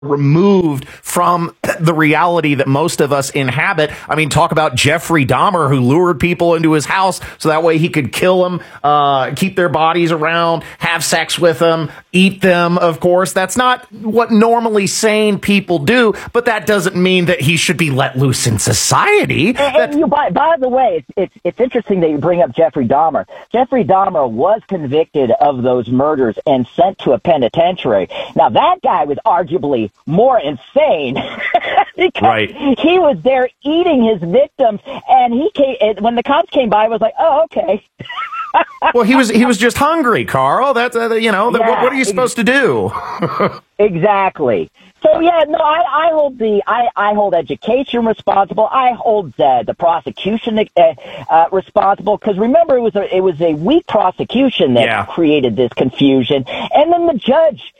removed from the reality that most of us inhabit. I mean, talk about Jeffrey Dahmer, who lured people into his house so that way he could kill them, keep their bodies around, have sex with them, eat them, of course. That's not what normally sane people do, but that doesn't mean that he should be let loose in society. And by the way, it's interesting that you bring up Jeffrey Dahmer. Jeffrey Dahmer was convicted of those murders and sent to a penitentiary. Now, that guy was arguably more insane because he was there eating his victims, and when the cops came by, I was like, oh, okay. Well, he was just hungry, Carl. That's what are you supposed to do? Exactly. So yeah, no, I hold education responsible. I hold the prosecution responsible, because remember, it was a weak prosecution that created this confusion, and then the judge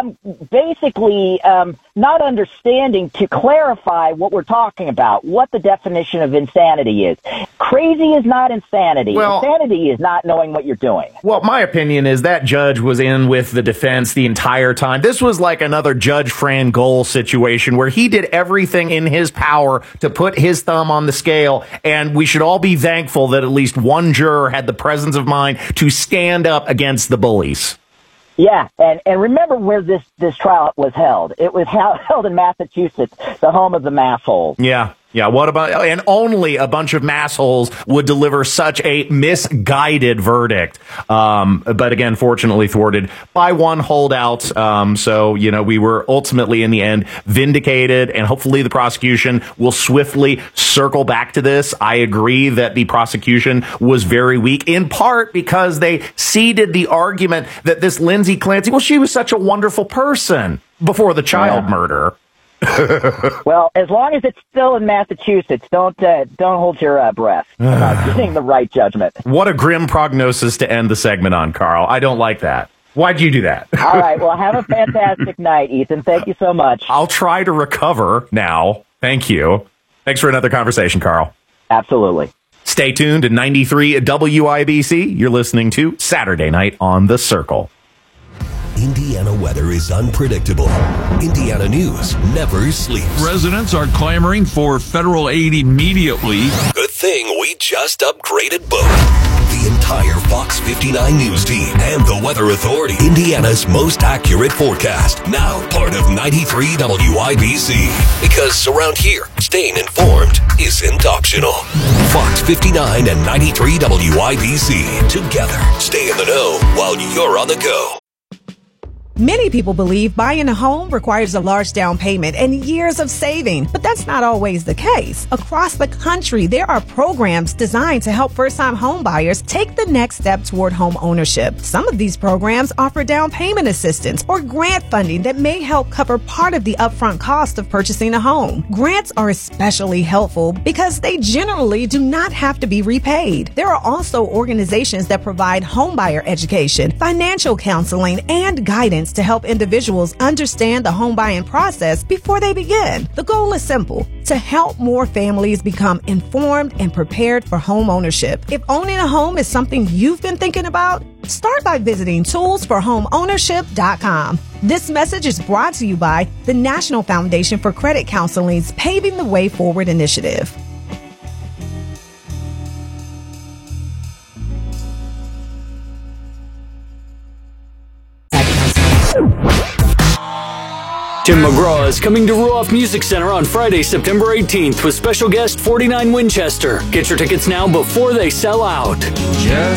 basically not understanding to clarify what we're talking about, what the definition of insanity is. Crazy is not insanity. Insanity is not knowing what you're doing. Well, my opinion is that judge was in with the defense the entire time. This was like another Judge Fran Gohl situation where he did everything in his power to put his thumb on the scale, and we should all be thankful that at least one juror had the presence of mind to stand up against the bullies. Yeah, and remember where this trial was held. It was held in Massachusetts, the home of the massholes. Yeah. What about, and only a bunch of massholes would deliver such a misguided verdict. But again, fortunately thwarted by one holdout. So, we were ultimately in the end vindicated, and hopefully the prosecution will swiftly circle back to this. I agree that the prosecution was very weak, in part because they ceded the argument that this Lindsay Clancy, well, she was such a wonderful person before the child murder. Well, as long as it's still in Massachusetts, don't hold your breath about getting the right judgment. What a grim prognosis to end the segment on, Carl. I don't like that. Why'd you do that? All right. Well, have a fantastic night, Ethan. Thank you so much. I'll try to recover now. Thank you. Thanks for another conversation, Carl. Absolutely. Stay tuned to 93 WIBC. You're listening to Saturday Night on The Circle. Indiana weather is unpredictable. Indiana news never sleeps. Residents are clamoring for federal aid immediately. Good thing we just upgraded both. The entire Fox 59 news team and the Weather Authority. Indiana's most accurate forecast. Now part of 93 WIBC. Because around here, staying informed isn't optional. Fox 59 and 93 WIBC. Together, stay in the know while you're on the go. Many people believe buying a home requires a large down payment and years of saving, but that's not always the case. Across the country, there are programs designed to help first-time home buyers take the next step toward home ownership. Some of these programs offer down payment assistance or grant funding that may help cover part of the upfront cost of purchasing a home. Grants are especially helpful because they generally do not have to be repaid. There are also organizations that provide homebuyer education, financial counseling, and guidance to help individuals understand the home buying process before they begin. The goal is simple: to help more families become informed and prepared for home ownership. If owning a home is something you've been thinking about, start by visiting toolsforhomeownership.com. This message is brought to you by the National Foundation for Credit Counseling's Paving the Way Forward initiative. Tim McGraw is coming to Ruoff Music Center on Friday, September 18th with special guest 49 Winchester. Get your tickets now before they sell out. Just